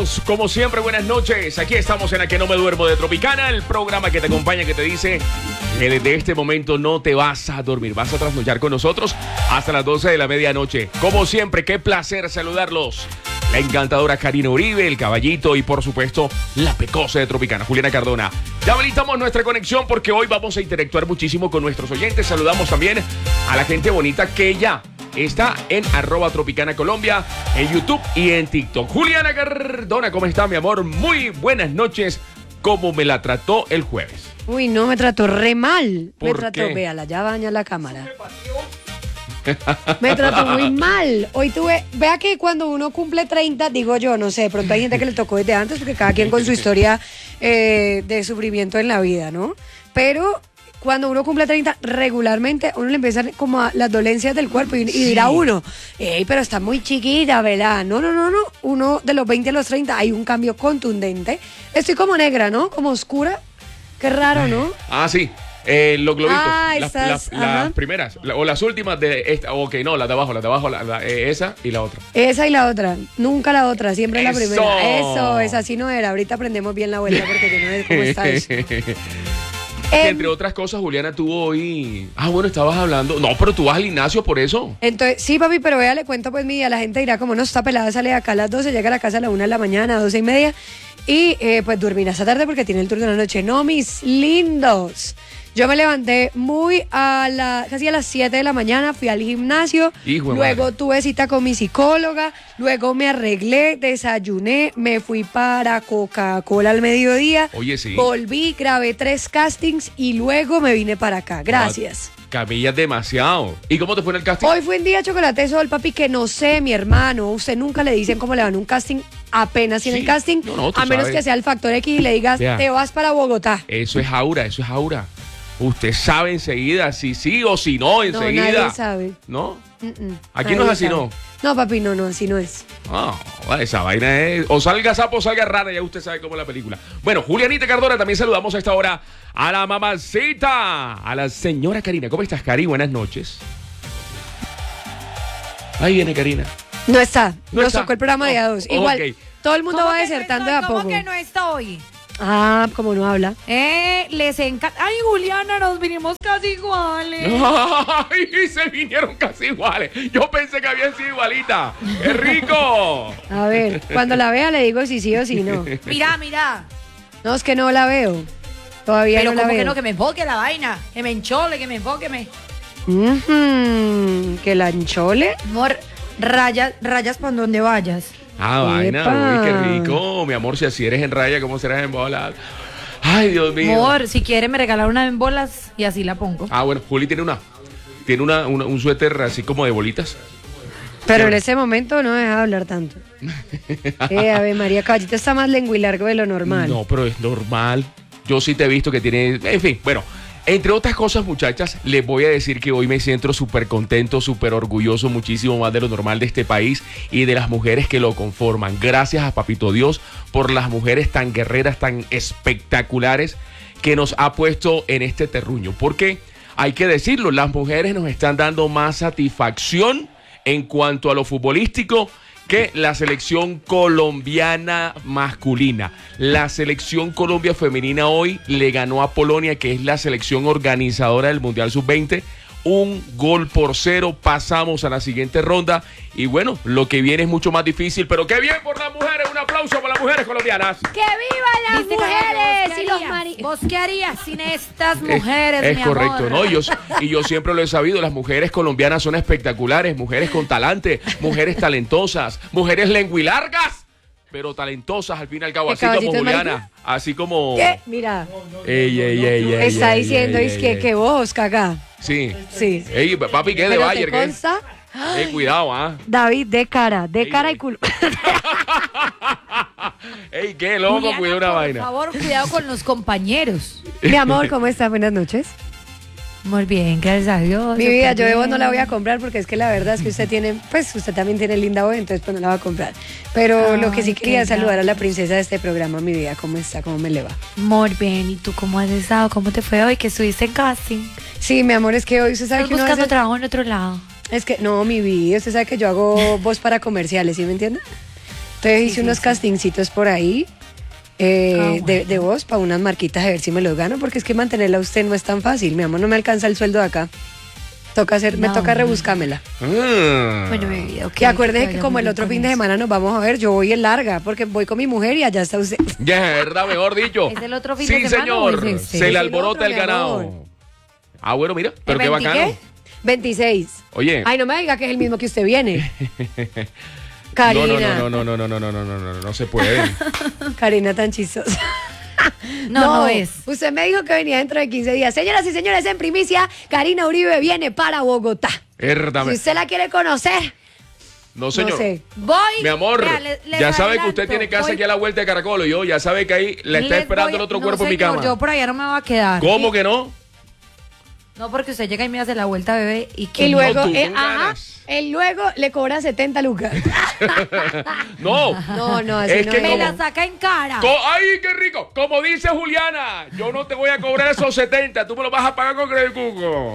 amigos, como siempre, buenas noches. Aquí estamos en A Que No Me Duermo de Tropicana, el programa que te acompaña, que te dice que desde este momento no te vas a dormir, vas a trasnochar con nosotros hasta las 12 de la medianoche. Como siempre, qué placer saludarlos. La encantadora Karina Uribe, el caballito y por supuesto la pecosa de Tropicana, Juliana Cardona. Ya habilitamos nuestra conexión porque hoy vamos a interactuar muchísimo con nuestros oyentes. Saludamos también a la gente bonita que ya está en @Tropicana Colombia, en YouTube y en TikTok. Juliana Cardona, ¿cómo está, mi amor? Muy buenas noches. ¿Cómo me la trató el jueves? Uy, no, me trató re mal. ¿Por me trató, qué? véala, ya baña la cámara. Me trató muy mal. Hoy vea que cuando uno cumple 30, digo yo, no sé, de pronto hay gente que le tocó desde antes, porque cada quien con su historia de sufrimiento en la vida, ¿no? Pero cuando uno cumple 30, regularmente uno le empiezan como a las dolencias del cuerpo y dirá uno, pero está muy chiquita, ¿verdad? No. Uno de los 20 a los 30 hay un cambio contundente. Estoy como negra, ¿no? Como oscura. Qué raro, ¿no? Ah, sí. Los globitos, las primeras, o las últimas de esta, ok, no, las de abajo, esa y la otra. Esa y la otra, nunca la otra, siempre la Eso. primera. Eso, esa sí no era. Ahorita aprendemos bien la vuelta porque yo no sé cómo está eso. Que entre otras cosas, Juliana tuvo hoy. Ah, bueno, estabas hablando. No, pero tú vas al gimnasio por eso. Entonces, sí, papi, pero vea, le cuento pues mi día. La gente dirá, como no, está pelada, sale de acá a las 12, llega a la casa a la 1 de la mañana, 12:30. Y pues dormirá esta tarde porque tiene el turno de la noche. No, mis lindos. Yo me levanté casi a las 7 de la mañana, fui al gimnasio, Hijo de luego madre. tuve cita con mi psicóloga, luego me arreglé, desayuné, me fui para Coca-Cola al mediodía, Oye, sí. volví, grabé 3 castings y luego me vine para acá. Gracias. Camellas demasiado. ¿Y cómo te fue en el casting? Hoy fue un día chocolate sol, papi, que no sé, mi hermano. Usted nunca le dicen cómo le van un casting apenas en Sí. el casting, No, tú a menos sabes. que sea el factor X y le digas, Vea. te vas para Bogotá. Eso es aura, eso es aura. Usted sabe enseguida si sí o si no, No, enseguida. nadie sabe. ¿No? Mm-mm, Aquí nadie no es así, sabe. ¿no? No, papi, no, así no es. Ah, esa vaina es. O salga sapo o salga rana, ya usted sabe cómo es la película. Bueno, Julianita Cardona, también saludamos a esta hora a la mamacita, a la señora Karina. ¿Cómo estás, Cari? Buenas noches. Ahí viene Karina. No está. No Nos está. tocó el programa de A2. Oh, Igual, ok. todo el mundo ¿Cómo va que no desertando está? de a poco. ¿Cómo que no está hoy? Ah, como no habla. Les encanta. Ay, Juliana, nos vinimos casi iguales. ¡Ay! Se vinieron casi iguales. Yo pensé que habían sido igualitas. ¡Qué rico! A ver, cuando la vea le digo si sí o si no. Mira. No, es que no la veo. Todavía Pero no la como veo. que no, que me enfoque la vaina. Que me enchole, que me enfoque. Que la enchole. Amor, rayas por donde vayas. Ah, vaina. Epa. Uy, qué rico. Mi amor, si así eres en raya, ¿cómo serás en bolas? Ay, Dios mío. Amor, si quiere me regala una en bolas y así la pongo. Ah, bueno, Juli tiene un suéter así como de bolitas. Pero en ese momento no deja hablar tanto. A ver, María Caballito está más lenguilargo de lo normal. No, pero es normal. Yo sí te he visto que tiene. En fin, bueno. Entre otras cosas, muchachas, les voy a decir que hoy me siento súper contento, súper orgulloso, muchísimo más de lo normal de este país y de las mujeres que lo conforman. Gracias a Papito Dios por las mujeres tan guerreras, tan espectaculares que nos ha puesto en este terruño. Porque hay que decirlo, las mujeres nos están dando más satisfacción en cuanto a lo futbolístico que la selección colombiana masculina. La selección Colombia femenina hoy le ganó a Polonia, que es la selección organizadora del Mundial Sub-20, 1-0. Pasamos a la siguiente ronda y bueno, lo que viene es mucho más difícil, pero qué bien por las mujeres. Un aplauso para las mujeres colombianas. ¡Que vivan las ¿Viste, mujeres! Carlos? Y los maridos. ¿Vos qué harías sin estas mujeres, Es mi correcto, amor? ¿no? Yo siempre lo he sabido, las mujeres colombianas son espectaculares, mujeres con talante, mujeres talentosas, mujeres lenguilargas, pero talentosas al fin y al cabo, ¿Qué así como caballito es Juliana, marica? así como... ¿Qué? Mira, Ey, está ey, diciendo ey, es ey. que vos, cagá. Sí. Sí. Ey, papi, ¿qué de Pero Bayer? te ¿Qué? consta, Cuidado, ¿ah? David, de cara y culo. Ey, qué loco, Juliana, cuida una por vaina. favor, cuidado con los compañeros. Mi amor, ¿cómo estás? Buenas noches. Muy bien, gracias a Dios. Mi vida, yo de vos bien. no la voy a comprar porque es que la verdad es que usted tiene, pues usted también tiene linda voz, entonces pues no la va a comprar. Pero lo que sí Ay, quería qué es saludar a la gracias. princesa de este programa, mi vida. ¿Cómo está? ¿Cómo me le va? Muy bien, ¿y tú cómo has estado? ¿Cómo te fue hoy que estuviste en casting? Sí, mi amor, es que hoy usted sabe ¿Estás que uno buscando hace- trabajo en otro lado? Es que, no, mi vida, usted sabe que yo hago voz para comerciales, ¿sí me entiende? Entonces hice unos castingcitos por ahí de voz para unas marquitas a ver si me los gano, porque es que mantenerla a usted no es tan fácil, mi amor, no me alcanza el sueldo de acá. Me toca rebuscármela. Bueno, mi vida, ok. Y acuérdese que como el otro fin de semana nos vamos a ver, yo voy en larga, porque voy con mi mujer y allá está usted. Ya, verdad, mejor dicho. ¿Es el otro fin sí, de semana o señor. es este? Se le Es el alborota otro, el mi ganado. amor. Ah, bueno, mira, pero qué 20 bacano. qué? 26. Oye. Ay, no me diga que es el mismo que usted viene. Karina. No se puede. Karina tan chistosa. No es. Usted me dijo que venía dentro de 15 días. Señoras y señores, en primicia, Karina Uribe viene para Bogotá. Si usted la quiere conocer, No, señor. no sé. Voy. Mi amor, Vea, les ya sabe que adelanto, usted tiene casa voy- aquí a la vuelta de Caracol y yo ya sabe que ahí le está les esperando voy- el otro no, cuerpo en mi señor, cama. Yo por allá no me voy a quedar. ¿Cómo que no? No, porque usted llega y me hace la vuelta, bebé, y que Y luego, tú, con ajá, ganas. él luego le cobra 70 lucas. No. No, así Es no que es. me como- la saca en cara. ¡Ay, qué rico! Como dice Juliana, yo no te voy a cobrar esos 70, tú me los vas a pagar con Credit Cuco.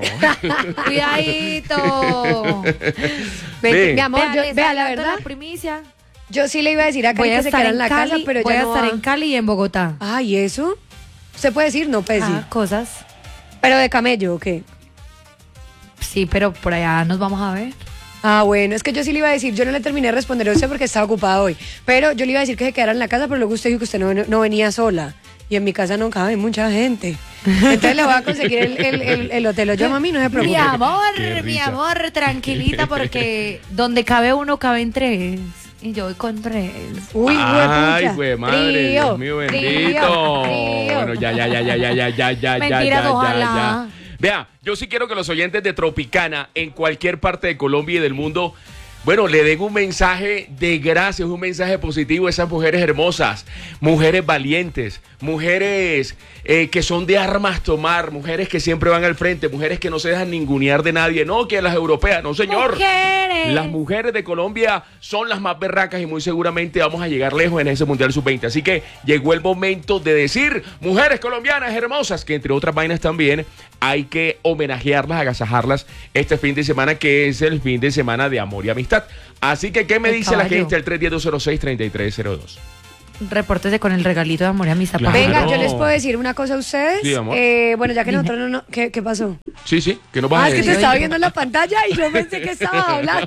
Cuidadito. Sí. Mi amor, Les vea la adelanto verdad, la primicia. yo sí le iba a decir a Voy Cari a que se estar quedara en en la Cali, casa, pero voy ya a no estar va. en Cali y en Bogotá. Ay, ¿eso? ¿Se puede decir? No puede decir. Cosas. ¿Pero de camello o qué? Sí, pero por allá nos vamos a ver. Ah, bueno, es que yo sí le iba a decir, yo no le terminé de responder a usted porque estaba ocupada hoy, pero yo le iba a decir que se quedara en la casa, pero luego usted dijo que usted no venía sola, y en mi casa no cabe mucha gente. Entonces le voy a conseguir el hotel, lo llamo a mí, no se Mi preocupe. Qué mi risa. amor, tranquilita, porque donde cabe uno, caben tres. Y yo voy con tres. Uy, Ay, huepucha. güey, madre, Trío, Dios mío, trío, bendito. trío. Bueno, ya. Mentiras, ojalá. Vea, yo sí quiero que los oyentes de Tropicana, en cualquier parte de Colombia y del mundo, bueno, le den un mensaje de gracias, un mensaje positivo a esas mujeres hermosas, mujeres valientes, mujeres que son de armas tomar, mujeres que siempre van al frente, mujeres que no se dejan ningunear de nadie, no que las europeas, no señor. Mujeres. Las mujeres de Colombia son las más berracas y muy seguramente vamos a llegar lejos en ese Mundial Sub-20. Así que llegó el momento de decir, mujeres colombianas hermosas, que entre otras vainas también hay que homenajearlas, agasajarlas este fin de semana, que es el fin de semana de amor y amistad. Así que, ¿qué me El dice la caballo. gente al 310-206-3302? Repórtese con el regalito de amor y amistad. Claro. Venga, yo les puedo decir una cosa a ustedes. Sí, amor. Bueno, ya que nosotros no... ¿Qué pasó? Sí, ¿qué nos vas a Es que decir? te estaba viendo en la pantalla y yo pensé que estaba hablando.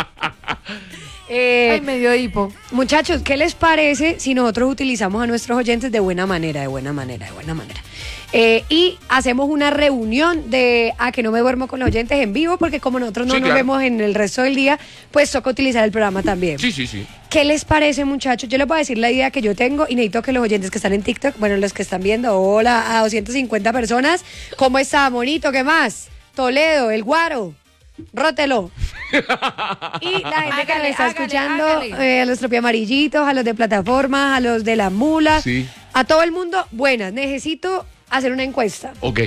Ay, me dio hipo. Muchachos, ¿qué les parece si nosotros utilizamos a nuestros oyentes de buena manera? Y hacemos una reunión de que no me duermo con los oyentes en vivo, porque como nosotros no Sí, nos claro. vemos en el resto del día, pues toca utilizar el programa también. Sí. ¿Qué les parece, muchachos? Yo les voy a decir la idea que yo tengo y necesito que los oyentes que están en TikTok, bueno, los que están viendo, hola, a 250 personas, ¿cómo está, monito? ¿Qué más? Toledo, el Guaro, rótelo. Y la gente que nos está escuchando, a los tropiamarillitos, a los de plataforma, a los de la mula, Sí. a todo el mundo, buenas. Necesito hacer una encuesta. Ok.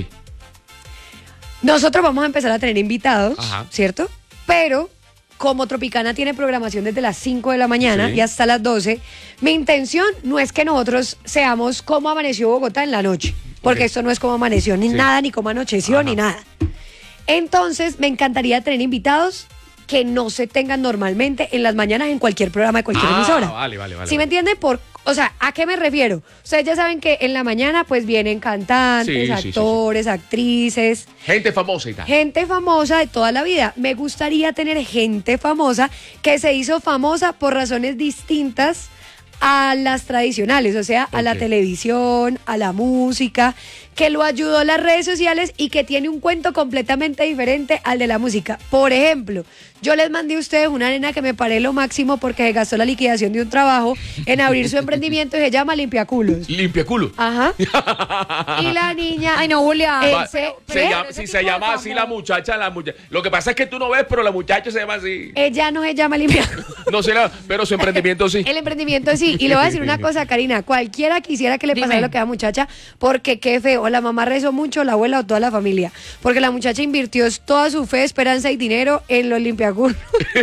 Nosotros vamos a empezar a tener invitados, Ajá. ¿cierto? Pero como Tropicana tiene programación desde las 5 de la mañana Sí. y hasta las 12, mi intención no es que nosotros seamos como amaneció Bogotá en la noche, porque Ok. esto no es como amaneció ni Sí. nada, ni como anocheció, Ajá. ni nada. Entonces, me encantaría tener invitados que no se tengan normalmente en las mañanas en cualquier programa de cualquier emisora. Vale. ¿Sí me entienden? O sea, ¿a qué me refiero? Ustedes ya saben que en la mañana pues vienen cantantes, Sí. actores, actrices, Gente famosa y tal. gente famosa de toda la vida. Me gustaría tener gente famosa que se hizo famosa por razones distintas a las tradicionales, o sea, a la Ok. televisión, a la música, que lo ayudó a las redes sociales y que tiene un cuento completamente diferente al de la música. Por ejemplo, yo les mandé a ustedes una nena que me paré lo máximo porque se gastó la liquidación de un trabajo en abrir su emprendimiento y se llama Limpiaculos. Limpia culo. Ajá. Y la niña... Ay, no, Julia. Va, se si se llama así la muchacha. Lo que pasa es que tú no ves, pero la muchacha se llama así. Ella no se llama Limpiaculos. No será, pero su emprendimiento sí. El emprendimiento sí. Y le voy a decir una cosa, Karina. Cualquiera quisiera que le pasara Dime. lo que a la muchacha, porque qué feo. La mamá rezó mucho, la abuela o toda la familia. Porque la muchacha invirtió toda su fe, esperanza y dinero en los limpiaculos.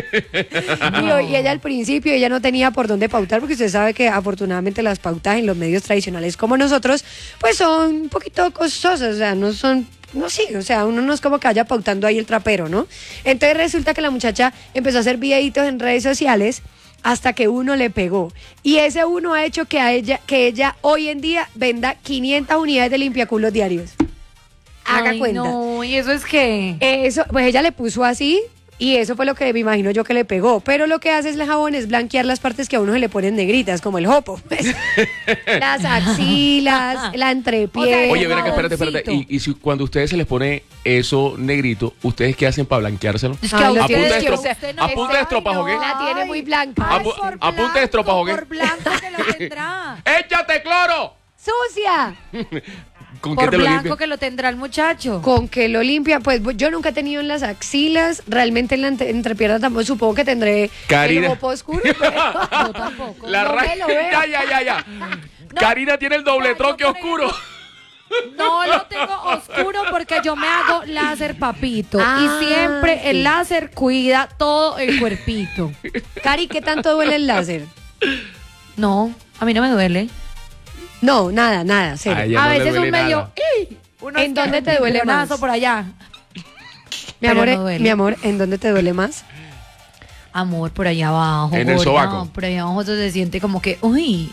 Y ella al principio, ella no tenía por dónde pautar, porque usted sabe que afortunadamente las pautas en los medios tradicionales como nosotros, pues son un poquito costosas. O sea, no son... No, sí, o sea, uno no es como que vaya pautando ahí el trapero, ¿no? Entonces resulta que la muchacha empezó a hacer videitos en redes sociales hasta que uno le pegó. Y ese uno ha hecho que ella hoy en día venda 500 unidades de limpiaculos diarios. Haga cuenta. No, ¿y eso es qué? Eso, pues ella le puso así y eso fue lo que me imagino yo que le pegó. Pero lo que hace el jabón es blanquear las partes que a uno se le ponen negritas, como el jopo. Pues. Las axilas, la entrepié. Oye, ven acá, espérate. Y si cuando a ustedes se les pone eso negrito, ¿ustedes qué hacen para blanqueárselo? Es que a Ay, ustedes la usted tiene- no- a punta de estropajo, ¿qué? La tiene muy blanca. Ay, Apu- por apunte de estropajo, ¿qué? Por blanco que lo tendrá. ¡Échate cloro! ¡Sucia! ¿Con qué Por te lo blanco limpias? que lo tendrá el muchacho. Con que lo limpia, pues yo nunca he tenido en las axilas, realmente en la entrepierna tampoco, supongo que tendré Karina. el jopo oscuro, pero Yo tampoco. La no ra- me lo veo. Ya. Karina tiene el doble yo troque por ejemplo, oscuro. No lo tengo oscuro porque yo me hago láser, papito. Ah, Y siempre sí. el láser cuida todo el cuerpito. Cari, ¿qué tanto duele el láser? No, a mí no me duele. No, nada, cero. Ay, ya A no le veces duele un medio. nada. ¡ih! Uno ¿En dónde es que te duele un más? brazo por allá. mi pero no duele. mi amor, ¿en dónde te duele más? Amor, por allá abajo. En el gorda. sobaco. Por allá abajo se siente como que, uy.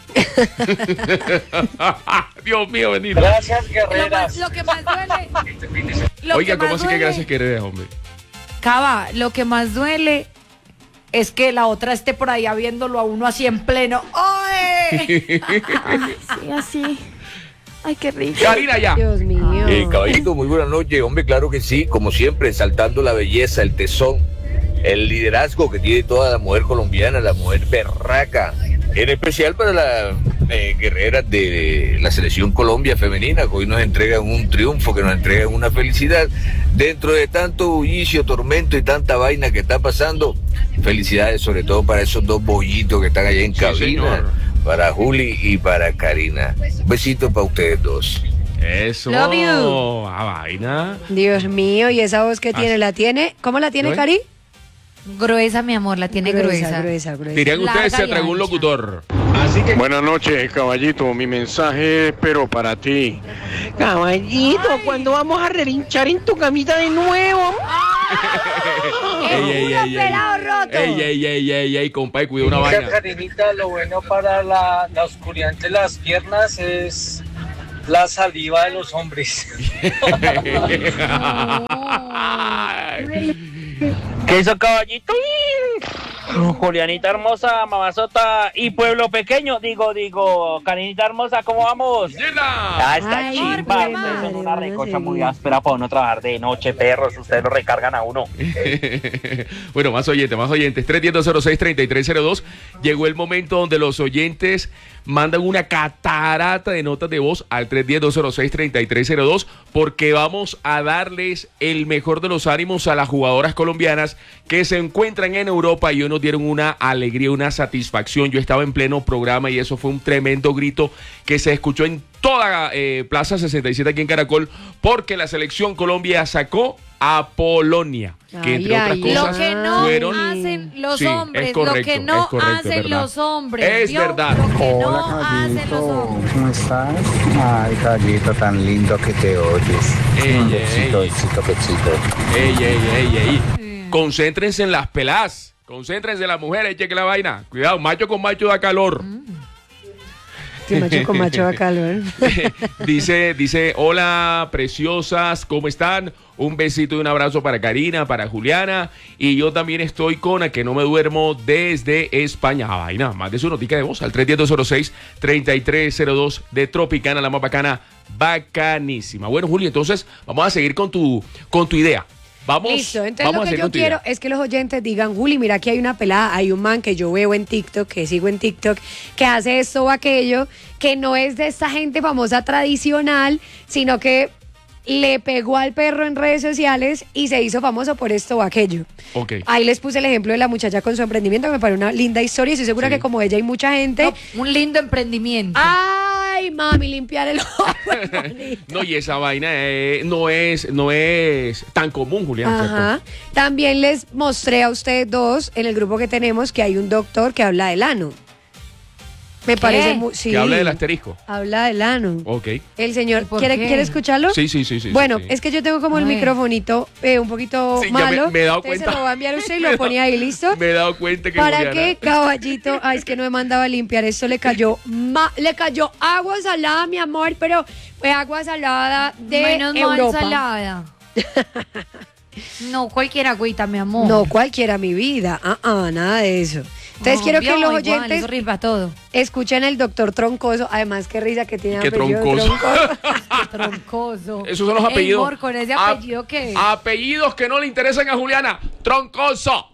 Dios mío, bendito. Gracias, guerreras. Lo que más duele. lo Oiga, que ¿cómo más así que duele- gracias queridas, hombre? Cava, lo que más duele es que la otra esté por allá viéndolo a uno así en pleno. ¡Ay! Sí, así. Ay, qué rico. Karina, ya. Dios mío. Caballito, muy buenas noches. Hombre, claro que sí, como siempre, exaltando la belleza, el tesón, el liderazgo que tiene toda la mujer colombiana, la mujer berraca, en especial para las guerreras de la selección Colombia femenina, que hoy nos entregan un triunfo, que nos entregan una felicidad. Dentro de tanto bullicio, tormento y tanta vaina que está pasando, felicidades sobre todo para esos dos bollitos que están allá en Sí, cabina, señor. para Juli y para Karina. Un besito para ustedes dos. Eso. Love you. Vaina. Dios mío, y esa voz que tiene, Así. ¿la tiene? ¿Cómo la tiene, ¿No es? Cari? Gruesa, mi amor, la tiene gruesa. Gruesa. Dirían Larga ustedes, se y tragó un ancha. locutor. Buenas noches, caballito. Mi mensaje, pero para ti. Caballito, ¿cuándo vamos a relinchar en tu camita de nuevo? pelado roto! Ey, compadre, cuida una vaina. Karinita, lo bueno para la oscuridad entre las piernas es la saliva de los hombres. ¿Qué hizo caballito? Julianita hermosa, mamazota y pueblo pequeño. Digo, Karinita hermosa, ¿cómo vamos? Ah, está Ay, chimba. qué Ustedes son una madre, recocha van a muy seguir. áspera para uno trabajar de noche, perros. Ustedes lo recargan a uno. Bueno, más oyentes. 310-06-3302. Llegó el momento donde los oyentes mandan una catarata de notas de voz al 310-206-3302 porque vamos a darles el mejor de los ánimos a las jugadoras colombianas que se encuentran en Europa y hoy nos dieron una alegría, una satisfacción. Yo estaba en pleno programa y eso fue un tremendo grito que se escuchó en toda Plaza 67 aquí en Caracol porque la selección Colombia sacó a Polonia, que entre Ay, otras ay, cosas Lo que no fueron... hacen los Sí, hombres, es correcto, lo que no es correcto, es hacen verdad. los hombres. Es ¿vio? verdad. Lo que Hola, no hacen los hombres. ¿cómo estás? Ay, caballito, tan lindo que te oyes. Ey, Besito, ey. besito, besito. Ey. Concéntrense en las pelas. Concéntrense en las mujeres, cheque la vaina. Cuidado, macho con macho da calor. Sí, macho con macho da calor. dice, hola, preciosas, ¿cómo están? Un besito y un abrazo para Karina, para Juliana. Y yo también estoy con A Que No Me Duermo desde España. Ah, vaina, más de su notica de voz al 310-206-3302 de Tropicana, la más bacana, bacanísima. Bueno, Juli, entonces vamos a seguir con tu idea. Vamos, Listo, entonces vamos lo a que seguir yo con tu quiero idea. es que los oyentes digan, Juli, mira, aquí hay una pelada, hay un man que yo veo en TikTok, que sigo en TikTok, que hace esto o aquello, que no es de esta gente famosa tradicional, sino que le pegó al perro en redes sociales y se hizo famoso por esto o aquello. Ok. Ahí les puse el ejemplo de la muchacha con su emprendimiento, que me parece una linda historia, y estoy segura Sí. que como ella hay mucha gente... No, un lindo emprendimiento. ¡Ay, mami, limpiar el ojo! No, y esa vaina no es tan común, Julián, Ajá. ¿cierto? También les mostré a ustedes dos en el grupo que tenemos que hay un doctor que habla del ano. Me parece muy... Sí. Que habla del asterisco. Habla del ano. Ok. El señor, ¿Por ¿quiere qué? escucharlo? Sí. Bueno, sí. es que yo tengo como el A ver. microfonito un poquito Sí, ya malo. me he dado Entonces cuenta. se lo va a enviar usted y lo pone ahí, ¿listo? Me he dado cuenta que ¿Para Juliana- qué, caballito? Ay, es que no me mandaba a limpiar. Esto le cayó agua salada, mi amor, pero fue agua salada de Menos mal Europa. salada. No, cualquier agüita, mi amor. No cualquiera, mi vida. Nada de eso. Entonces quiero que los igual, oyentes eso rifa todo. escuchen el doctor Troncoso. Además, qué risa que tiene Qué apellido troncoso. Qué troncoso. Esos son los Ey, apellidos. amor, ¿con ese apellido qué? Apellidos que no le interesan a Juliana. Troncoso.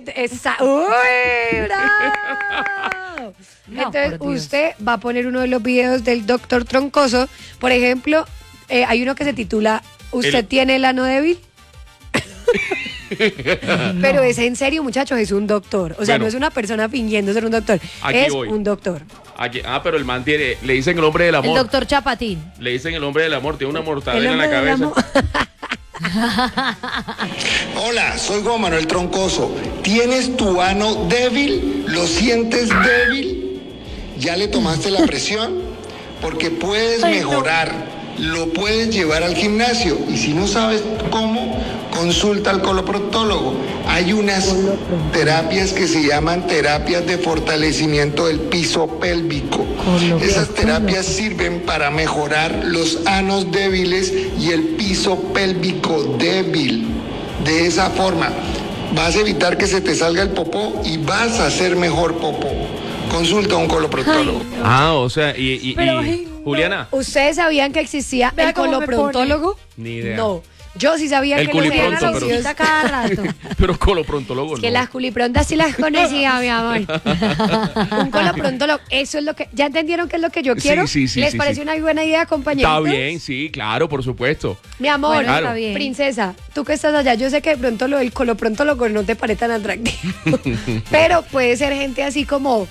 ¡Uy, bravo! No, Entonces, por Dios. usted va a poner uno de los videos del doctor Troncoso. Por ejemplo, hay uno que se titula ¿Usted tiene el ano débil? Pero es en serio, muchachos, es un doctor. O sea, Bueno. no es una persona fingiendo ser un doctor. Aquí es voy. un doctor. Pero el man tiene, le dicen el hombre del El amor. doctor Chapatín. Le dicen el hombre del amor, tiene una El mortadela en la hombre del cabeza. amor. Hola, soy Juan Manuel Troncoso. ¿Tienes tu ano débil? ¿Lo sientes débil? ¿Ya le tomaste la presión? Porque puedes mejorar. Lo puedes llevar al gimnasio. Y si no sabes cómo, consulta al coloproctólogo. Hay unas terapias que se llaman terapias de fortalecimiento del piso pélvico. Esas terapias sirven para mejorar los anos débiles y el piso pélvico débil. De esa forma, vas a evitar que se te salga el popó y vas a hacer mejor popó. Consulta a un coloproctólogo. O sea, y Pero, ay, Juliana. ¿Ustedes sabían que existía Vea el cómo me coloprontólogo? Ni idea. No. Yo sí sabía El que los culipronto, Era la pero- visita cada rato. Pero coloprontólogo Es que no. las culiprontas sí las conocía, mi amor. Un coloprontólogo, eso es lo que... ¿Ya entendieron qué es lo que yo quiero? Sí, ¿Les sí, parece sí. una buena idea, compañeritos? Está bien, sí, claro, por supuesto. Mi amor, Bueno, Claro. está bien. princesa, tú que estás allá, yo sé que de pronto lo del coloprontólogo no te parece tan atractivo. Pero puede ser gente así como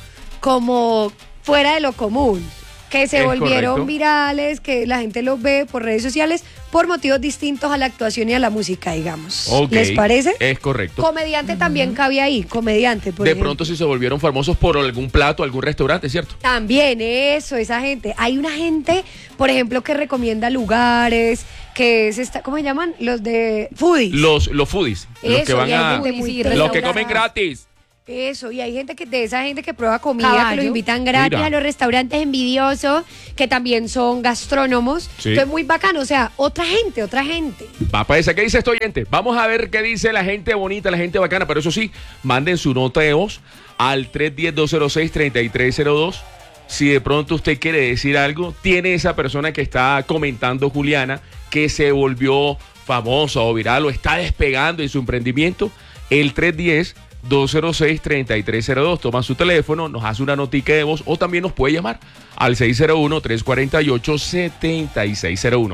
fuera de lo común. Que se Es volvieron correcto. virales, que la gente los ve por redes sociales por motivos distintos a la actuación y a la música, digamos. Ok, ¿Les parece? Es correcto. Comediante también cabía ahí, comediante, por De ejemplo. pronto si se volvieron famosos por algún plato, algún restaurante, ¿cierto? También eso, esa gente. Hay una gente, por ejemplo, que recomienda lugares, que ¿cómo se llaman? Los de foodies. Los foodies, los Eso, que van y hay a... gente muy Sí, Los que restaurada. comen gratis. Eso, y hay gente de esa gente que prueba comida, Caballo. que los invitan gratis Mira. a los restaurantes envidiosos, que también son gastrónomos. Sí. Entonces, muy bacano, o sea, otra gente. Va para esa. ¿Qué dice este oyente? Vamos a ver qué dice la gente bonita, la gente bacana. Pero eso sí, manden su nota de voz al 310-206-3302. Si de pronto usted quiere decir algo, tiene esa persona que está comentando, Juliana, que se volvió famosa o viral o está despegando en su emprendimiento, el 310-206-3302. Toma su teléfono, nos hace una notica de voz o también nos puede llamar al 601-348-7601.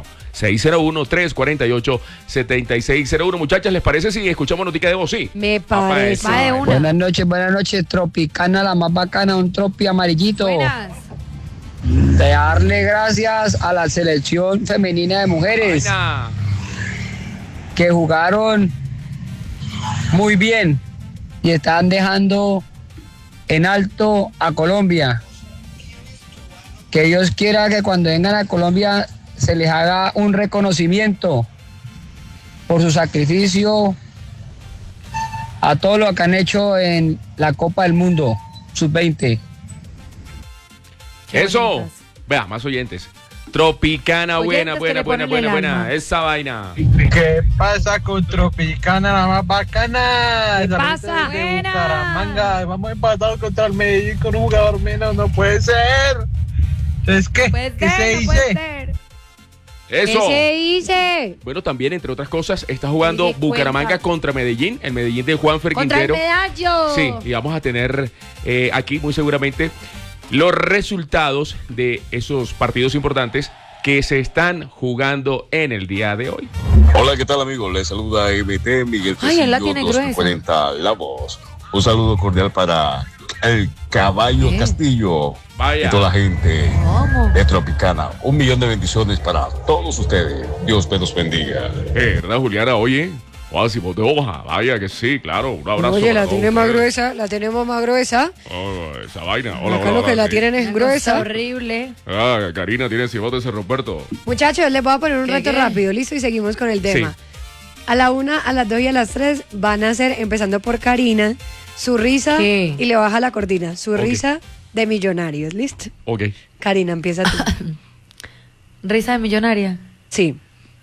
601-348-7601. Muchachas, ¿les parece si escuchamos notica de voz? Sí. Me Va pa' parece. eso. Va de una. Buenas noches, Tropicana, la más bacana, un tropi amarillito. Buenas. De darle gracias a la selección femenina de mujeres Vaina. que jugaron muy bien y están dejando en alto a Colombia. Que Dios quiera que cuando vengan a Colombia se les haga un reconocimiento por su sacrificio a todo lo que han hecho en la Copa del Mundo Sub-20. Qué Eso. bonitas. Vea, más oyentes. Tropicana, Oyentes que le buena. ponen el alma. Esa vaina. ¿Qué pasa con Tropicana, la más bacana? ¿Qué Esa pasa? gente de Buena. Bucaramanga. Vamos empatados contra el Medellín con un jugador menos. No puede ser. Entonces, ¿qué? Puede ¿Qué ser, se no dice? puede ser. Eso. ¿Qué se dice? Bueno, también, entre otras cosas, está jugando Oye, Bucaramanga cuenta. contra Medellín, el Medellín de Juanfer Contra el Quintero. medallo. Sí, y vamos a tener aquí muy seguramente los resultados de esos partidos importantes que se están jugando en el día de hoy. Hola, ¿qué tal, amigos? Les saluda MT Miguel Ay, él la Tecillo, tiene 240 La Voz. Un saludo cordial para el Caballo Bien. Castillo Vaya. y toda la gente ¿Cómo? de Tropicana. 1 millón de bendiciones para todos ustedes. Dios me los bendiga. ¿Verdad, Juliana? Oye, Máximo de hoja, vaya que sí, claro, un abrazo. Oye, la para tiene todos más ustedes. gruesa, la tenemos más gruesa. Oh, esa vaina. Hola, Acá hola, lo que hola, la sí. tienen es gruesa. Horrible. Ah, Karina tiene cibote ese Roberto. Muchachos, les voy a poner un reto ¿Qué? rápido, listo, y seguimos con el tema. Sí. A la 1, a las 2 y a las 3 van a hacer, empezando por Karina, su risa ¿Qué? y le baja la cortina. Su Ok. risa de millonarios, ¿listo? Ok. Karina, empieza tú. Risa de millonaria. Sí.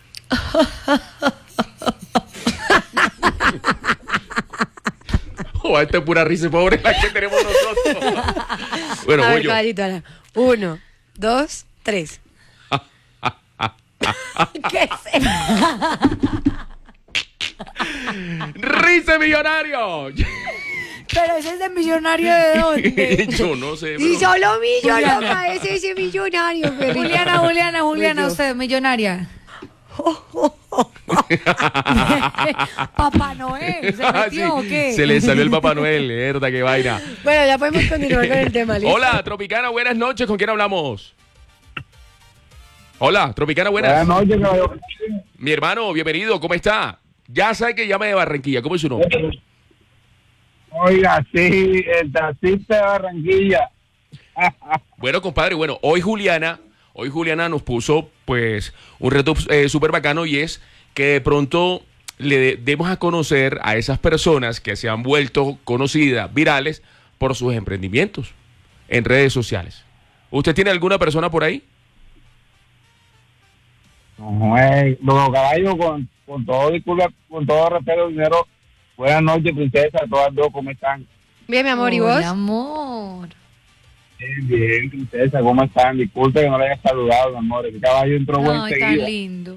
Oh, esta es pura risa pobre la que tenemos nosotros. Bueno, A voy ver, yo. caballito, ahora. 1, 2, 3. ¿Qué es eso? ¡Risa de millonario! Pero ese es de millonario de dónde. Yo no sé. Y pero- solo millo, Juliana. loca, ese millonario, perrito. Juliana, Voy yo. usted, millonaria. Papá Noel, ¿se Ah, metió sí, o qué? se le salió el Papá Noel, verdad, qué vaina. Bueno, ya podemos continuar con el tema, ¿listo? Hola, Tropicana, buenas noches. ¿Con quién hablamos? Hola, Tropicana, buenas. Buenas noches, caballero. Mi hermano, bienvenido, ¿cómo está? Ya sabe que llame de Barranquilla, ¿cómo es su nombre? Oiga, sí, el taxista de Barranquilla. Bueno, compadre, bueno, hoy Juliana nos puso pues un reto súper bacano y es que de pronto le demos a conocer a esas personas que se han vuelto conocidas, virales, por sus emprendimientos en redes sociales. ¿Usted tiene alguna persona por ahí? No, los caballos, con todo disculpa, con todo respeto, dinero. Buenas noches, princesa, todas dos, ¿cómo están? Bien, mi amor, ¿y vos? Hola, amor. Bien, princesa, ¿cómo están? Disculpe que no le haya saludado, mi amor. El caballo entró buen Ay, tan seguida. lindo.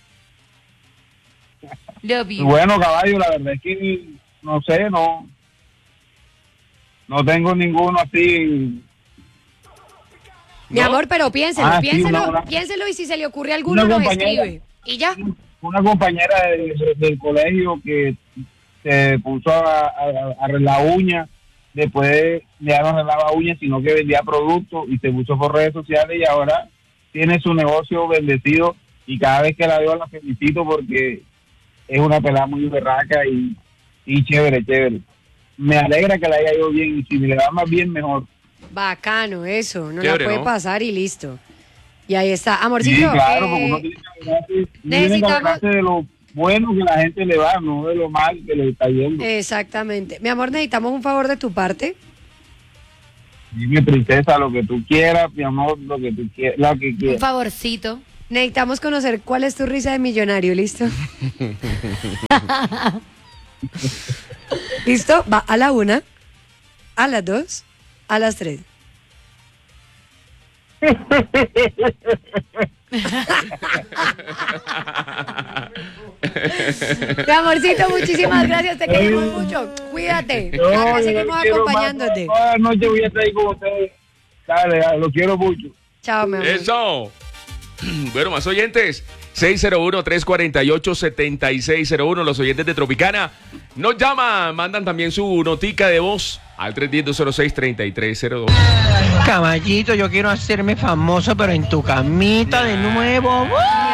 Love Y you. bueno, caballo, la verdad es que no sé, no tengo ninguno así. Mi ¿No? amor, pero piénselo, Ah, sí, piénselo, una- piénselo y si se le ocurre alguno una nos compañera. escribe. Y ya. Una compañera del colegio que se puso a arreglar uñas, después ya no arreglaba uñas, sino que vendía productos y se puso por redes sociales y ahora tiene su negocio bendecido y cada vez que la veo la felicito porque es una pelada muy berraca y chévere. Me alegra que la haya ido bien y si le va más bien, mejor. Bacano, eso. No Chévere, la puede ¿no? pasar y listo. Y ahí está. Sí, Amorcito, claro, porque uno tiene que alegrarse, uno tiene que necesitamos- alegrarse de lo bueno que la gente le va, no de lo mal que le está yendo. exactamente. Mi amor, necesitamos un favor de tu parte. Dime, princesa, lo que tú quieras, mi amor, lo que tú quieras, lo que Un quieras. favorcito. Necesitamos conocer cuál es tu risa de millonario, ¿listo? ¿Listo? Va a la 1, a las 2, a las 3. Mi amorcito, muchísimas gracias, te queremos mucho. Cuídate. Acá seguimos acompañándote. Toda la noche voy a estar ahí con ustedes. Dale, lo quiero mucho. Chao, mi amor. Eso. Bueno, más oyentes. 601-348-7601. Los oyentes de Tropicana nos llaman, mandan también su notica de voz al 310-206-3302. Caballito, yo quiero hacerme famoso, pero en tu camita de nuevo.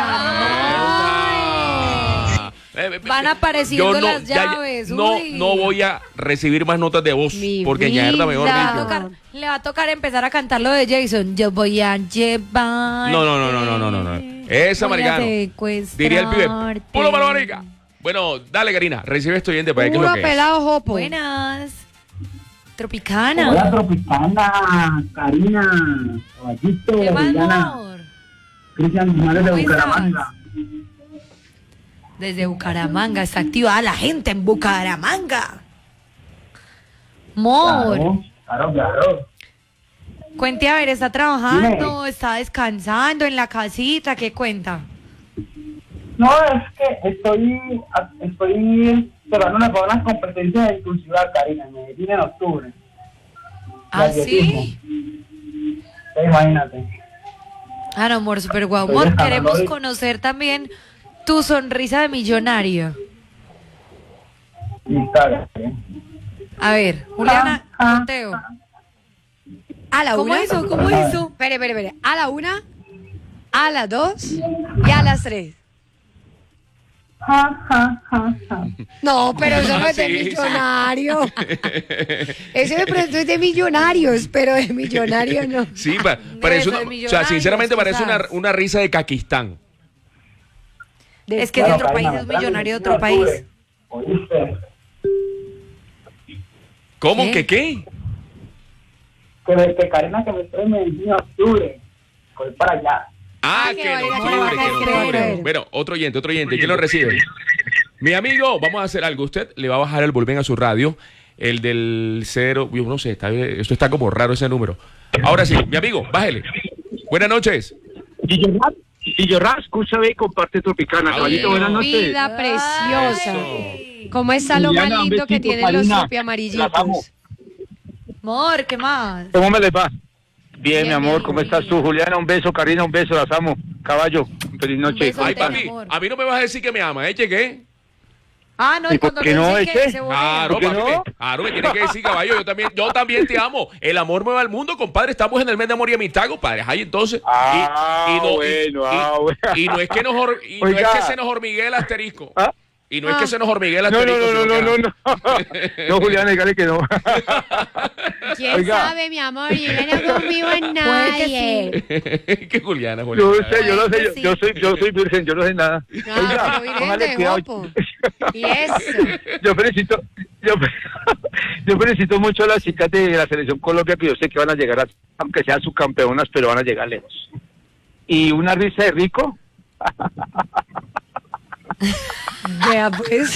Van apareciendo Yo no, las ya- llaves. no, uy. no voy a recibir más notas de voz Mi porque añadirla mejor vida. dicho. Le va a tocar empezar a cantar lo de Jason. Yo voy a llevar. No. Esa maricano. Diría el pibe. ¡Puro marica! Bueno, dale, Karina. Recibe esto oyente para ver qué es lo Puro que es. pelado jopo. Buenas. Tropicana. Tropicana, Karina, Caballito, ¿Qué más, amor? Cristian Guzmán ¿Cómo estás? Desde Bucaramanga. Está activada la gente en Bucaramanga. Amor. Claro. Cuente a ver, ¿está trabajando? ¿Está descansando en la casita? ¿Qué cuenta? No, es que estoy preparándome para unas competencias de inclusividad, Karina, en Medellín en octubre. ¿Ah, De sí? atletismo. Imagínate. Ah, no, amor, súper guau. Estoy Amor, dejando queremos hoy. conocer también tu sonrisa de millonario. Sí, claro. A ver, Juliana, conteo. A la ¿Cómo 1. hizo? ¿Cómo hizo? Espere. A la 1, a las 2 y a las 3. Ja, ja, ja, ja. No, pero eso no es de Sí, sí. millonario. Ese de pronto es de millonarios, pero de millonario no. Sí, parece Eso una, de o sea, sinceramente millonarios, parece quizás. una risa de Caquistán. Es que es de otro país, es millonario de otro país. ¿Oíste? ¿Cómo? ¿Qué? ¿Qué? Que Karina que me trae en Medellín en octubre. Voy para allá. Ah, que que en vaya, octubre, que vaya, que en que octubre. vaya. Bueno, otro oyente. ¿Quién lo recibe? Mi amigo, vamos a hacer algo. Usted le va a bajar el volumen a su radio. El del 0, yo no sé, esto está como raro ese número. Ahora sí, mi amigo, bájele. Buenas noches. Gillo Ras, escúchame y comparte Tropicana. Caballito, buenas noches. Vida preciosa. Eso. ¿Cómo está lo más Juliana, un lindo que besito, tienen los Karina. tropi Las amo. amarillitos? Amor, ¿qué más? ¿Cómo me les va? Bien, mi Bien, amor, bien, ¿cómo bien. estás tú? Juliana, un beso, Karina, un beso, las amo. Caballo, feliz noche. beso. Ay, Te papi, amor. a mí no me vas a decir que me ama, ¿eh? ¿Qué? Ah, no, ¿Y y por cuando qué le no, dicen que Eche? se voy Claro, ¿Por qué papi, no? claro, me tiene que decir, caballo, yo también te amo. El amor mueve al mundo, compadre. Estamos en el mes de amor y amistad, compadre. Ay, entonces. Y no es que no es Oiga. que se nos hormiguee el asterisco. ¿Ah? Y no es que se nos hormiguee el No, asterisco. no, no, sino no, que- no, no. No, Juliana, dígale que no. ¿Quién Oiga. sabe, mi amor? Yo no confío en nadie. que Juliana. Yo sé, yo lo sé, Sí. yo soy virgen, yo no sé nada. No, pero virgen póngale de cuidado. jopo. Y eso. Yo felicito mucho a las chicas de la selección Colombia, que yo sé que van a llegar, aunque sean subcampeonas, pero van a llegar lejos. Y una risa de rico. Vea, pues.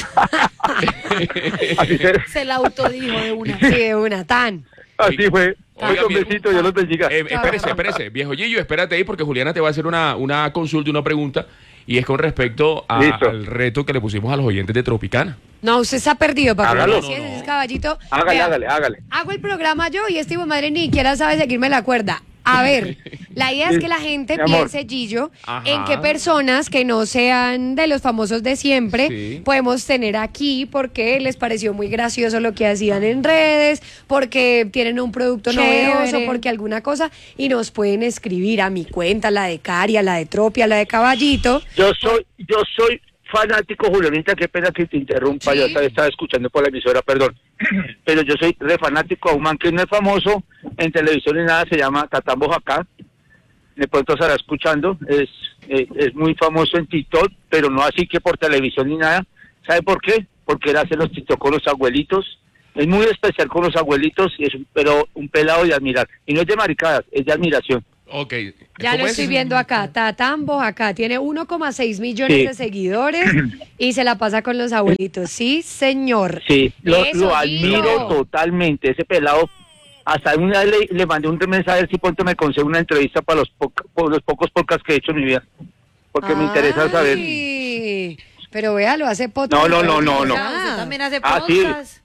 Así, Se la autodijo de una. Sí, de una tan. así fue. Oiga, Un bien. besito, Dios los bendiga. Espérese, viejo Gillo, espérate ahí porque Juliana te va a hacer una consulta, una pregunta, y es con respecto Listo. al reto que le pusimos a los oyentes de Tropicana. No, usted está perdido, papá. Hágalo. Si ese es caballito. Hágale, Vea, hágale. Hago el programa yo y este hijo de madre ni siquiera sabe seguirme la cuerda. A ver, la idea es que la gente Mi amor. piense, Gillo, Ajá. en qué personas que no sean de los famosos de siempre Sí. podemos tener aquí porque les pareció muy gracioso lo que hacían en redes, porque tienen un producto Chévere. novedoso, porque alguna cosa, y nos pueden escribir a mi cuenta, la de Cari, a la de Tropi, a la de Caballito. Yo soy fanático, Julianita, qué pena que te interrumpa, Sí. yo estaba escuchando por la emisora, perdón. Pero yo soy re fanático a un man que no es famoso en televisión ni nada, se llama Tatán Bojacá. De pronto estará escuchando, es muy famoso en TikTok, pero no así que por televisión ni nada. ¿Sabe por qué? Porque él hace los TikTok con los abuelitos. Es muy especial con los abuelitos, y pero un pelado de admirar. Y no es de maricadas, es de admiración. Ok. Ya ¿Cómo lo es? estoy viendo acá. Tatán Bojacá tiene 1,6 millones Sí. de seguidores y se la pasa con los abuelitos. Sí, señor. Sí, lo Eso, admiro Gillo. totalmente, ese pelado. Hasta una vez le mandé un mensaje a ver si pronto me consigue una entrevista para los pocos podcasts que he hecho en mi vida. Porque me interesa saber. Ay, pero vea, lo hace poto. No. Usted también hace Ah, sí. podcast.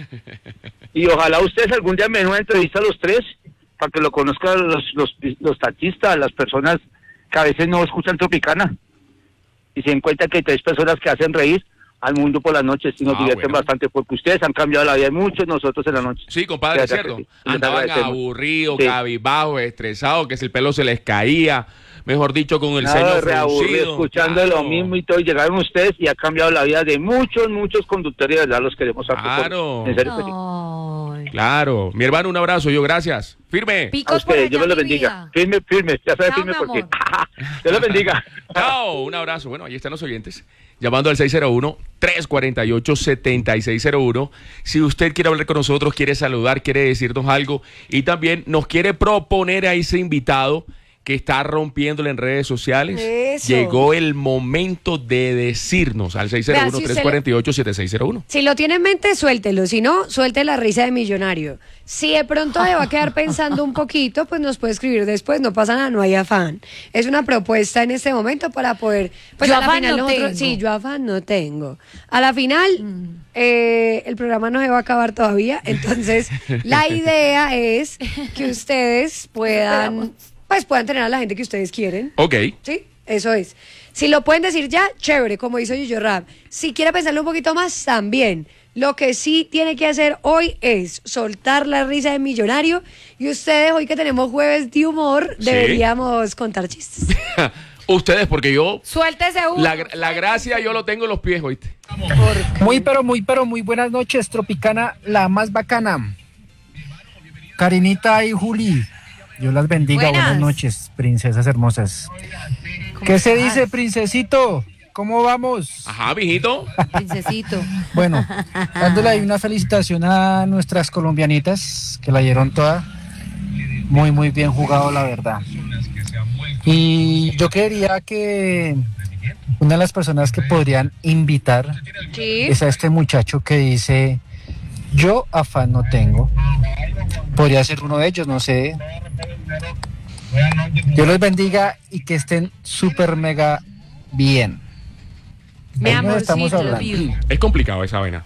Y ojalá ustedes algún día me den una entrevista a los tres, para que lo conozcan los taxistas, las personas que a veces no escuchan Tropicana. Y se den cuenta que hay tres personas que hacen reír al mundo por las noches y nos divierten bueno. bastante, porque ustedes han cambiado la vida de muchos, nosotros en la noche. Sí, compadre, es De verdad cierto. que sí. Les Andaban agradecemos. aburridos, Sí. cabizbajos, estresados, que si el pelo se les caía, mejor dicho, con el Nada ceño de reaburrido, fruncido. escuchando Claro. lo mismo y todo, y llegaron ustedes y ha cambiado la vida de muchos conductores, de verdad los queremos a Claro. En serio que sí. Claro. Mi hermano, un abrazo, yo gracias. Firme. A ustedes, Dios me los bendiga. Firme, ya sabes, firme porque. Dios los bendiga. Chao, un abrazo. Bueno, ahí están los oyentes. Llamando al 601-348-7601. Si usted quiere hablar con nosotros, quiere saludar, quiere decirnos algo y también nos quiere proponer a ese invitado que está rompiéndole en redes sociales, Eso. llegó el momento de decirnos al 601-348-7601. Si lo tiene en mente, suéltelo. Si no, suelte la risa de millonario. Si de pronto se va a quedar pensando un poquito, pues nos puede escribir después. No pasa nada, no hay afán. Es una propuesta en este momento para poder. Pues Yo a la afán final no nosotros- tengo. Sí, yo afán no tengo. A la final, el programa no se va a acabar todavía. Entonces, la idea es que ustedes puedan tener a la gente que ustedes quieren. Ok. Sí, eso es. Si lo pueden decir ya, chévere, como hizo Yuyo Rap. Si quiere pensarlo un poquito más, también. Lo que sí tiene que hacer hoy es soltar la risa de millonario. Y ustedes, hoy que tenemos jueves de humor, Sí. deberíamos contar chistes. Ustedes, porque yo... Suéltese uno. La gracia yo lo tengo en los pies, ¿oíste? Muy buenas noches, Tropicana, la más bacana. Karinita y Juli, Dios las bendiga. Buenas noches, princesas hermosas. ¿Qué se dice, princesito? ¿Cómo vamos? Ajá, mijito. Princesito. Bueno, dándole ahí una felicitación a nuestras colombianitas, que la dieron toda. Muy bien jugado, la verdad. Y yo quería que una de las personas que podrían invitar es a este muchacho que dice, yo afán no tengo. Podría ser uno de ellos, no sé. Dios los bendiga y que estén súper mega bien. Mi amorcito. Es complicado esa vaina.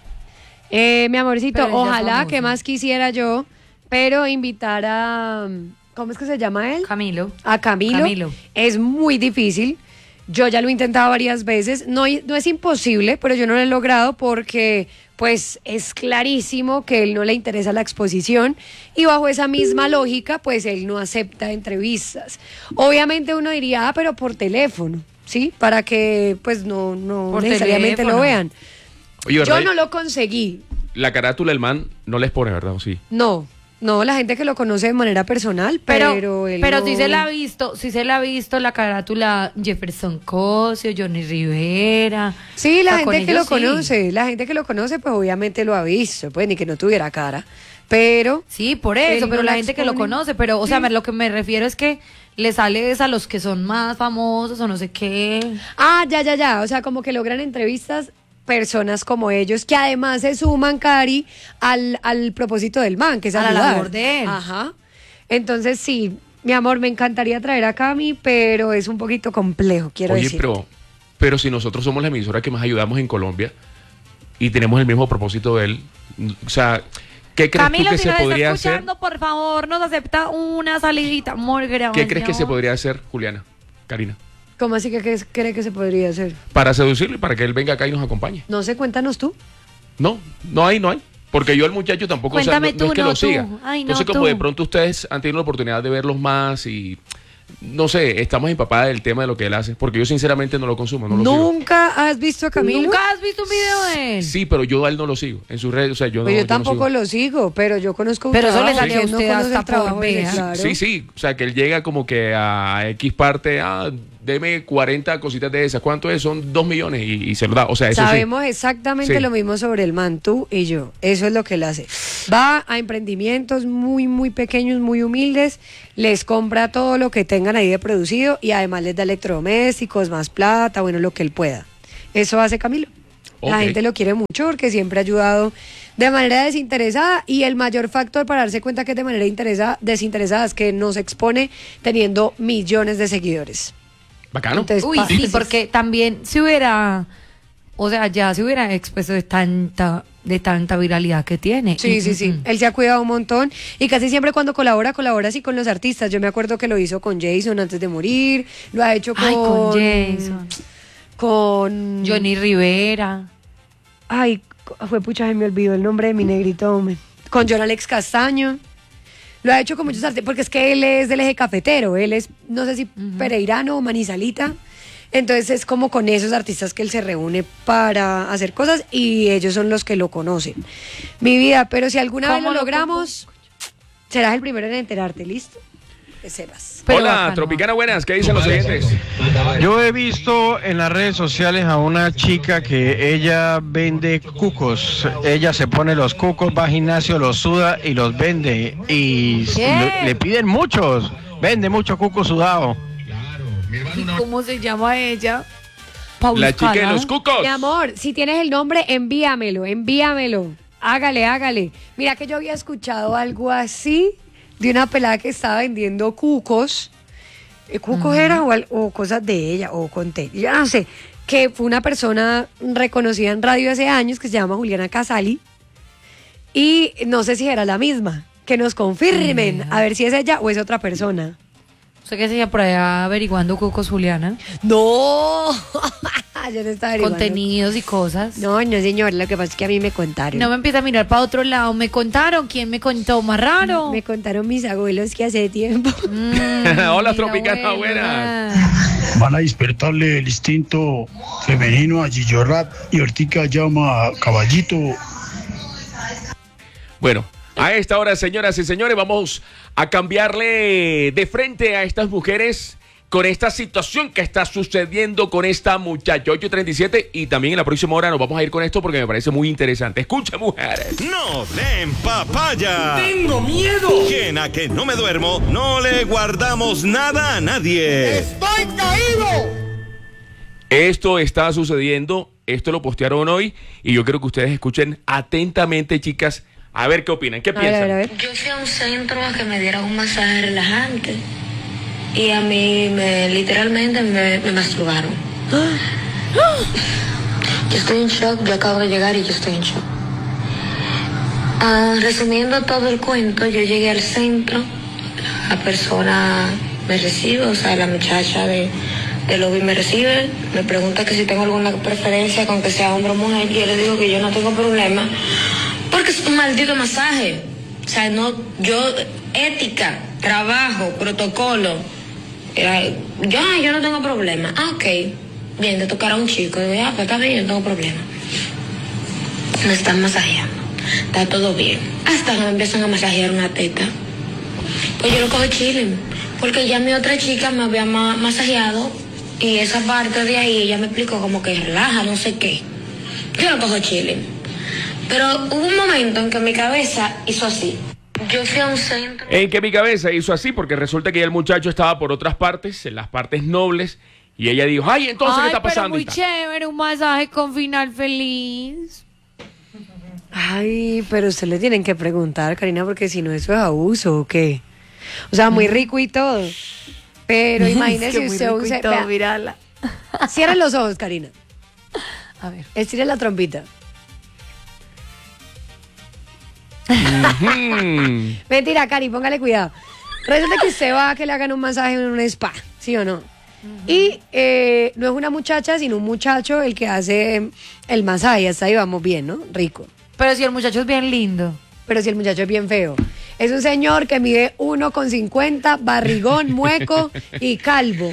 Mi amorcito, Pero ojalá, que más quisiera yo, pero invitar a... ¿Cómo es que se llama él? Camilo. A Camilo. Es muy difícil. Yo ya lo he intentado varias veces. No es imposible, pero yo no lo he logrado porque pues es clarísimo que él no le interesa la exposición y bajo esa misma lógica pues él no acepta entrevistas. Obviamente uno diría, pero por teléfono, ¿sí? Para que pues no necesariamente lo vean. Oye, yo no lo conseguí. La carátula del man no les pone, ¿verdad? ¿O sí? No, la gente que lo conoce de manera personal, pero él no... sí se la ha visto la carátula Jefferson Cosio, Johnny Rivera. Sí, la gente que lo conoce, pues obviamente lo ha visto, pues ni que no tuviera cara. Pero sí, por eso, pero la gente que lo conoce, pero o sea, lo que me refiero es que le sale a los que son más famosos o no sé qué. Ah, ya, o sea, como que logran entrevistas personas como ellos, que además se suman, Cari, al propósito del man, que es a la ayudar. labor de él. Ajá. Entonces, sí, mi amor, me encantaría traer a Cami, pero es un poquito complejo, quiero decir. Oye, pero si nosotros somos la emisora que más ayudamos en Colombia y tenemos el mismo propósito de él, o sea, ¿qué crees Camilo, tú que si se podría está escuchando, hacer? por favor, nos acepta una salidita muy grande. ¿Qué crees que se podría hacer, Juliana, Karina? ¿Cómo así que cree que se podría hacer? Para seducirlo y para que él venga acá y nos acompañe. No sé, cuéntanos tú. No hay. Porque yo al muchacho tampoco, Cuéntame no es que tú, lo siga. Ay, no, Entonces, como tú. de pronto ustedes han tenido la oportunidad de verlos más y, no sé, estamos empapadas del tema de lo que él hace. Porque yo sinceramente no lo consumo, no lo sigo. ¿Nunca has visto a Camilo? ¿Nunca has visto un video de él? Sí, pero yo a él no lo sigo. En sus redes, o sea, yo Yo tampoco lo sigo, pero yo conozco un Pero eso trabajo, le sale a ¿quién no usted conoce hasta el trabajo por de él? ver. Claro. Sí. O sea, que él llega como que a X parte, deme 40 cositas de esas. ¿Cuánto es? Son 2 millones y se lo da. O sea, eso Sabemos exactamente lo mismo sobre el man, tú y yo. Eso es lo que él hace. Va a emprendimientos muy, muy pequeños, muy humildes, les compra todo lo que tengan ahí de producido y además les da electrodomésticos, más plata, bueno, lo que él pueda. Eso hace Camilo. La gente lo quiere mucho porque siempre ha ayudado de manera desinteresada y el mayor factor para darse cuenta que es de manera desinteresada es que nos expone teniendo millones de seguidores. Bacano. Entonces, Uy, sí, porque también se hubiera expuesto de tanta viralidad que tiene. Sí. Él se ha cuidado un montón y casi siempre cuando colabora así con los artistas. Yo me acuerdo que lo hizo con Jason antes de morir, lo ha hecho con Jason, con Johnny Rivera. Ay, fue pucha, me olvidó el nombre de mi negrito, hombre. Con John Alex Castaño. Lo ha hecho con muchos artistas, porque es que él es del eje cafetero, él es, no sé si pereirano o manizalita. Entonces es como con esos artistas que él se reúne para hacer cosas y ellos son los que lo conocen. Mi vida, pero si alguna vez lo logramos, serás el primero en enterarte, ¿listo? Que sepas. Hola, Tropicana, buenas, ¿qué dicen los oyentes? Yo he visto en las redes sociales a una chica que ella vende cucos. Ella se pone los cucos, va al gimnasio, los suda y los vende. Y le piden muchos. Vende muchos cucos sudados. ¿Y cómo se llama ella? La chica de los cucos. Mi amor, si tienes el nombre, envíamelo. Hágale. Mira que yo había escuchado algo así de una pelada que estaba vendiendo cucos. ¿Cucos era o cosas de ella o conté? Yo no sé. Que fue una persona reconocida en radio hace años que se llama Juliana Casali. Y no sé si era la misma. Que nos confirmen a ver si es ella o es otra persona. ¿Usted qué sería por allá averiguando cucos, Juliana? No, yo no estaba averiguando. Contenidos y cosas. No, señor, lo que pasa es que a mí me contaron. No me empieza a mirar para otro lado. Me contaron. ¿Quién me contó? Más raro. Me contaron mis abuelos que hace tiempo. Hola, Tropicana, buenas. van a despertarle el instinto femenino a Gillo Rap y ahorita llama a Caballito. Bueno, a esta hora, señoras y señores, vamos a cambiarle de frente a estas mujeres con esta situación que está sucediendo con esta muchacha. 8:37, y también en la próxima hora nos vamos a ir con esto porque me parece muy interesante. Escucha, mujeres. No den papaya. ¡Tengo miedo! Quien a que no me duermo, no le guardamos nada a nadie. ¡Estoy caído! Esto está sucediendo, esto lo postearon hoy y yo quiero que ustedes escuchen atentamente, chicas, a ver qué opinan, qué piensan. A ver. Yo fui a un centro a que me dieran un masaje relajante y a mí literalmente me masturbaron. Yo estoy en shock, yo acabo de llegar y yo estoy en shock. Resumiendo todo el cuento, yo llegué al centro, la persona me recibe, o sea, la muchacha del lobby me recibe, me pregunta que si tengo alguna preferencia con que sea hombre o mujer, y yo le digo que yo no tengo problema, porque es un maldito masaje. O sea, no, ética, trabajo, protocolo, yo no tengo problema. Ok, bien, te tocará un chico. Digo, pues está bien, yo no tengo problema. Me están masajeando, está todo bien. Hasta que me empiezan a masajear una teta. Pues yo lo cojo chilling, porque ya mi otra chica me había masajeado y esa parte de ahí ella me explicó como que relaja, no sé qué. Yo lo cojo chilling. Pero hubo un momento en que mi cabeza hizo así. Yo fui a un centro. En que mi cabeza hizo así, porque resulta que ya el muchacho estaba por otras partes, en las partes nobles, y ella dijo, ay, entonces, ¿qué está pasando? Pero muy chévere, un masaje con final feliz. Ay, pero usted le tienen que preguntar, Karina, porque si no, eso es abuso, ¿o qué? O sea, muy rico y todo. Pero imagínese es usted muy rico y todo, mírala. Cierre los ojos, Karina. A ver. Estire la trompita. Mentira, Cari, póngale cuidado. Resulta que usted va a que le hagan un masaje en un spa, ¿sí o no? Y no es una muchacha, sino un muchacho el que hace el masaje. Hasta ahí vamos bien, ¿no? Rico. Pero si el muchacho es bien lindo. Pero si el muchacho es bien feo. Es un señor que mide 1,50, barrigón, mueco y calvo.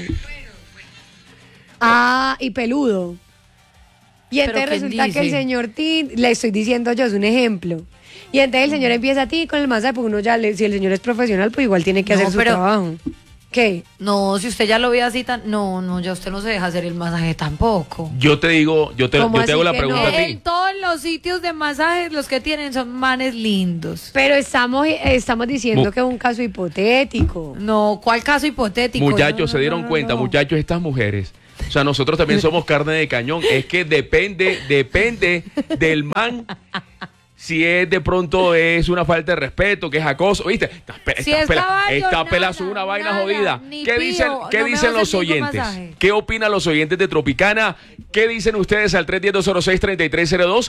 Y peludo. Y entonces resulta que el señor le estoy diciendo yo, es un ejemplo. Y entonces el señor empieza a ti con el masaje, porque uno ya, si el señor es profesional, pues igual tiene que hacer su trabajo. ¿Qué? No, si usted ya lo ve así tan... No, ya usted no se deja hacer el masaje tampoco. Yo te digo, yo te hago la pregunta a ti. En todos los sitios de masajes los que tienen son manes lindos. Pero estamos diciendo que es un caso hipotético. No, ¿cuál caso hipotético? Muchachos, se dieron cuenta, muchachos, estas mujeres. O sea, nosotros también somos carne de cañón. Es que depende del man. Si es de pronto es una falta de respeto, que es acoso, ¿viste? Esta pela son una vaina jodida. ¿Qué dicen los oyentes? ¿Qué opinan los oyentes de Tropicana? ¿Qué dicen ustedes al 310-206-3302,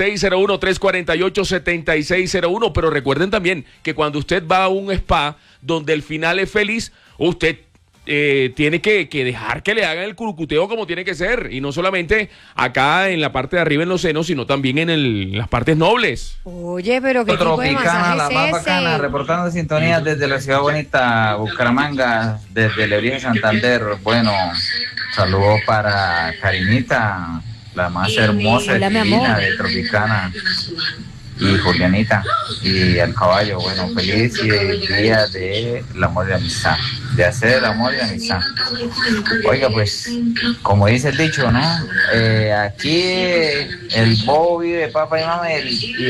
601-348-7601? Pero recuerden también que cuando usted va a un spa donde el final es feliz, usted tiene que dejar que le hagan el curucuteo como tiene que ser, y no solamente acá en la parte de arriba en los senos, sino también en las partes nobles. Oye, pero qué tipo de masaje la más bacana, reportando sintonía desde la ciudad bonita Bucaramanga, desde Lebrija, Santander. Bueno, saludos para Karinita, la más hermosa y divina de Tropicana, y Julianita y al caballo. Bueno, feliz día del amor y la amistad, de hacer el amor y la amistad. Oiga, pues, como dice el dicho, ¿no? Aquí el bobo vive de papá y mamá, y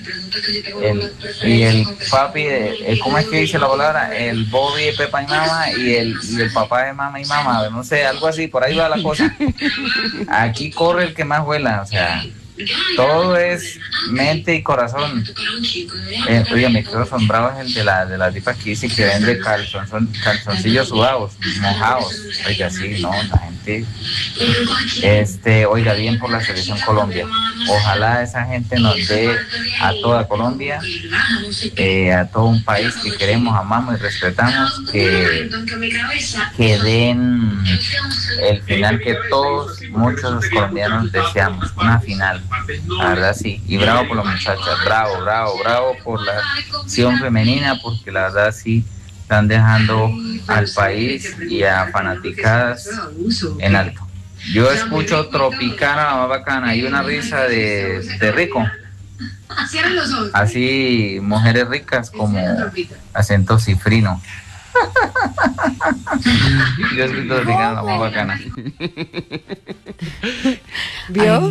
el papi, ¿cómo es que dice la palabra? El bobo vive de papá y mamá, y el papá de mamá y mamá, no sé, algo así, por ahí va la cosa. Aquí corre el que más vuela, o sea, todo es mente y corazón. Oiga, me quedo asombrado es el de la tipa que dice que vende calzoncillos sudados, mojados. Oiga, sí, no, la gente, oiga, bien por la selección Colombia. Ojalá esa gente nos dé a toda Colombia, a todo un país que queremos, amamos y respetamos, que den el final que todos, muchos colombianos deseamos, una final. La verdad sí, y bravo por las muchachas, bravo por la acción femenina, porque la verdad sí están dejando al país y a fanaticadas en alto. Yo escucho Tropicana, la más bacana, y una risa de rico. Así, mujeres ricas como acento cifrino. Yo escucho Tropicana, la más bacana. ¿Vio?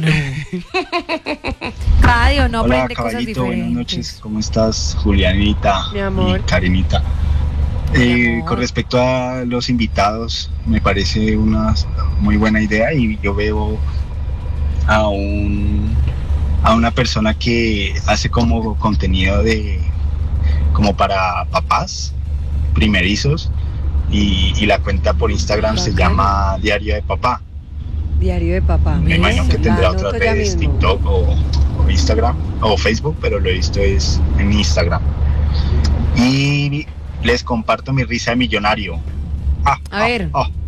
Radio no Hola, aprende cosas caballito, buenas diferentes. noches. ¿Cómo estás, Julianita Mi amor. y Karinita? Con respecto a los invitados, me parece una muy buena idea y yo veo a una persona que hace como contenido como para papás primerizos y la cuenta por Instagram se llama Diario de Papá. Diario de papá. Me imagino que tendrá otras anoto ya redes, mismo. TikTok o Instagram o Facebook, pero lo he visto es en Instagram. Y les comparto mi risa de millonario. A ver.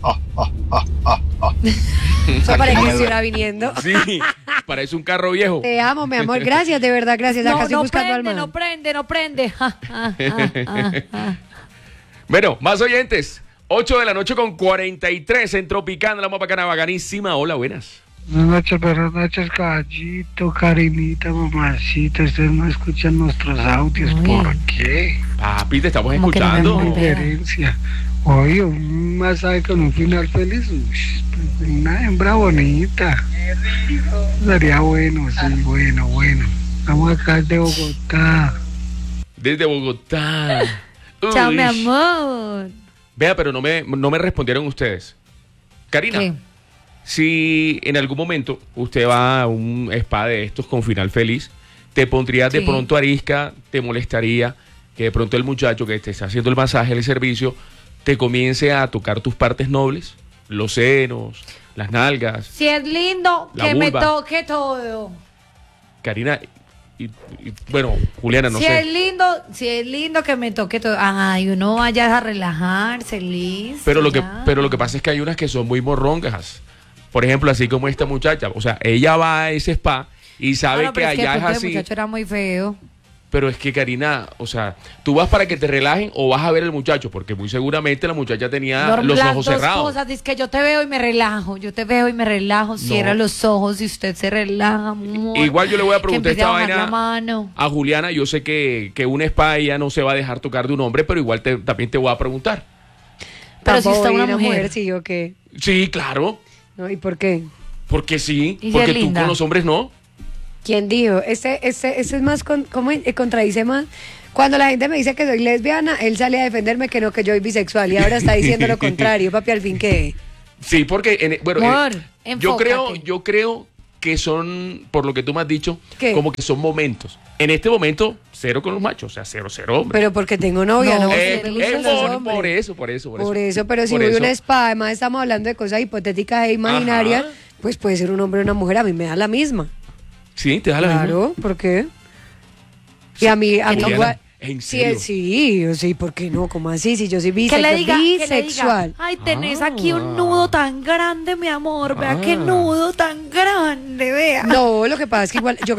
Eso parece que estuviera viniendo. Sí, parece un carro viejo. Te amo, mi amor. Gracias, de verdad, gracias. Acá estoy No buscando al prende, man. no prende. Bueno, más oyentes. 8 de la noche con 43 en Tropicana, la más bacana, bacanísima. Hola, buenas. Buenas noches, caballito, Karinita, mamacita. Ustedes no escuchan nuestros audios, ¿por qué? Papi, te estamos ¿Cómo que no me escuchando. diferencia? Oye, un masaje con un final feliz. Pues, una hembra bonita. Sería bueno, sí, bueno. Estamos acá de Bogotá. Desde Bogotá. Chao, Uy. mi amor. Vea, pero no me respondieron ustedes. Karina, ¿Qué? si en algún momento usted va a un spa de estos con final feliz, ¿te pondrías de Sí. pronto arisca? ¿Te molestaría que de pronto el muchacho que te está haciendo el masaje, el servicio, te comience a tocar tus partes nobles? Los senos, las nalgas. Si es lindo, La que vulva. me toque todo. Karina, y bueno, Juliana, no si sé. es lindo que me toque todo. Ay, uno vaya a relajarse, listo. Pero lo que pasa es que hay unas que son muy morrongas. Por ejemplo, así como esta muchacha. O sea, ella va a ese spa y sabe que pero es que allá de es pronto así. el muchacho era muy feo. Pero es que, Karina, o sea, tú vas para que te relajen o vas a ver al muchacho, porque muy seguramente la muchacha tenía los Las ojos dos cerrados. cosas, dice que yo te veo y me relajo, cierra los ojos y usted se relaja, amor. Igual yo le voy a preguntar Que empiece esta a bajar vaina la mano. a Juliana. Yo sé que un spa ella no se va a dejar tocar de un hombre, pero igual también te voy a preguntar. Pero si está Tampoco, una ¿y mujer. sí o qué? Sí, claro. ¿No? ¿Y por qué? Porque sí. ¿Y si Porque es tú linda? con los hombres no. ¿Quién dijo? Ese es más, ¿cómo contradice más? Cuando la gente me dice que soy lesbiana, él sale a defenderme que no, que yo soy bisexual y ahora está diciendo lo contrario, papi, al fin que... Sí, porque Amor, yo enfócate. creo que son, por lo que tú me has dicho, ¿Qué? como que son momentos. En este momento, cero con los machos, o sea, cero hombres. Pero porque tengo novia, ¿no? Me gustan los hombres. Por eso. Por eso, pero si Por voy a eso. un spa, además estamos hablando de cosas hipotéticas e imaginarias, Ajá. pues puede ser un hombre o una mujer, a mí me da la misma. Sí, te da la misma. Claro, ¿por qué? Y a mí Juliana, igual... ¿en Sí, serio? sí, ¿por qué no? ¿Cómo así? Si yo soy Que le diga, bisexual. ay, tenés aquí un nudo tan grande, mi amor, vea qué nudo tan grande, vea. No, lo que pasa es que igual yo